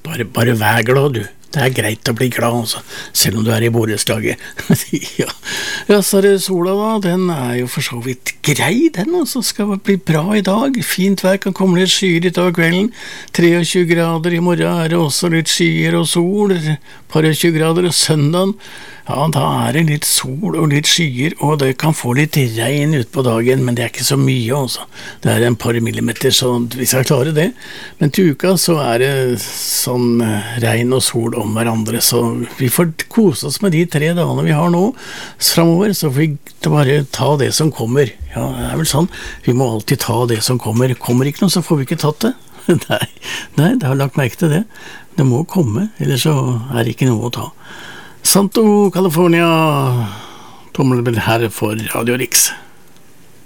Bare vær glad, du. Det greit å bli glad, altså, selv om du I borettslaget. Ja, så det sola da, den jo for så vidt grei, den, altså, skal det bli bra I dag. Fint vær, kan komme litt skyer I dag kvelden. 23 grader I morgen det også litt skyer og sol. Par og 20 grader og søndagen. Ja, da det litt sol og litt skyer, og det kan få litt regn ut på dagen, men det ikke så mye, altså. Det en par millimeter, så vi skal klare det. Men til uka så det sånn regn og sol om hverandre, så vi får kose oss med de 3 dagene vi har nå fremover, så får vi bare ta det som kommer. Ja, det vel sånn. Vi må alltid ta det som kommer. Kommer ikke noe, så får vi ikke tatt det. Nei, det har lagt merke til det. Det må komme, ellers så det ikke noe å ta. Santo California, tommelen her for Radio Rix.